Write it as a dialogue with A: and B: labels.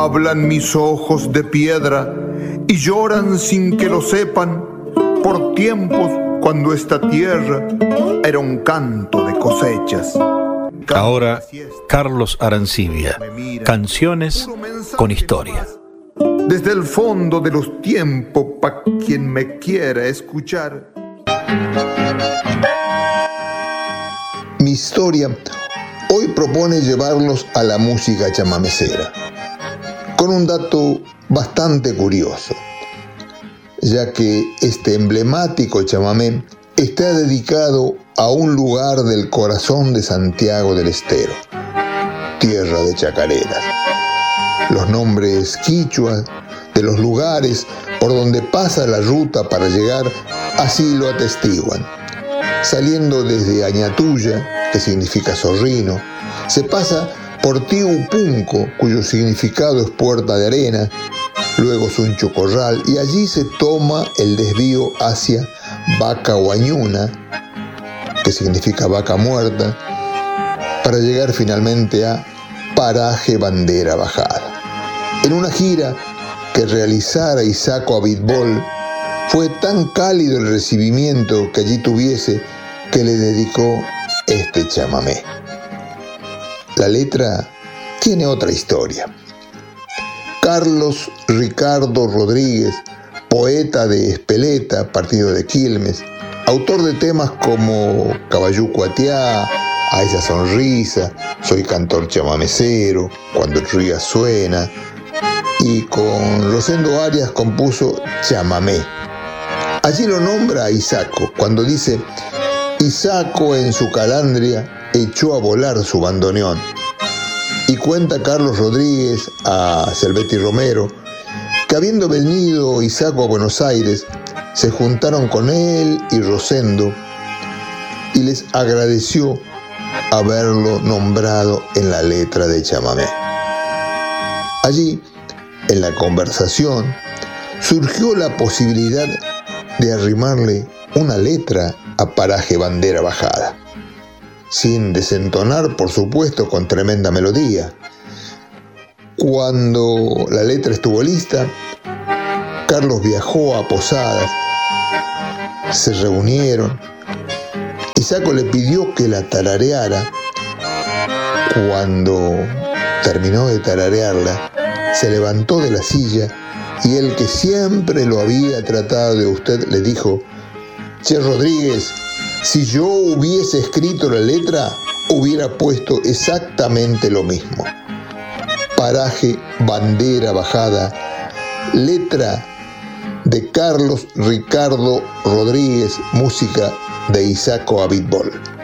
A: Hablan mis ojos de piedra y lloran sin que lo sepan por tiempos cuando esta tierra era un canto de cosechas.
B: Ahora, Carlos Arancibia, canciones con historia.
A: Desde el fondo de los tiempos, pa' quien me quiera escuchar.
C: Mi historia hoy propone llevarlos a la música chamamecera, con un dato bastante curioso, ya que este emblemático chamamé está dedicado a un lugar del corazón de Santiago del Estero, tierra de chacareras. Los nombres quichuas de los lugares por donde pasa la ruta para llegar así lo atestiguan. Saliendo desde Añatuya, que significa zorrino, se pasa por Tiupunco, cuyo significado es puerta de arena, luego Sunchucorral, y allí se toma el desvío hacia Vacahuañuna, que significa vaca muerta, para llegar finalmente a Paraje Bandera Bajada. En una gira que realizara Isaco Abitbol, fue tan cálido el recibimiento que allí tuviese que le dedicó este chamamé. La letra tiene otra historia. Carlos Ricardo Rodríguez, poeta de Espeleta, partido de Quilmes, autor de temas como Caballú Atiá, A esa sonrisa, Soy cantor chamamecero, Cuando el río suena, y con Rosendo Arias compuso Chamamé. Allí lo nombra a Isaco, cuando dice: Isaco en su calandria echó a volar su bandoneón. Y cuenta Carlos Rodríguez a Selvetti Romero que habiendo venido Isaco a Buenos Aires, se juntaron con él y Rosendo y les agradeció haberlo nombrado en la letra de chamamé. Allí, en la conversación, surgió la posibilidad de arrimarle una letra a Paraje Bandera Bajada, sin desentonar, por supuesto, con tremenda melodía. Cuando la letra estuvo lista, Carlos viajó a Posadas, se reunieron, Isaco le pidió que la tarareara. Cuando terminó de tararearla, se levantó de la silla y el que siempre lo había tratado de usted le dijo: Che Rodríguez, si yo hubiese escrito la letra, hubiera puesto exactamente lo mismo. Paraje Bandera Bajada, letra de Carlos Ricardo Rodríguez, música de Isaco Abitbol.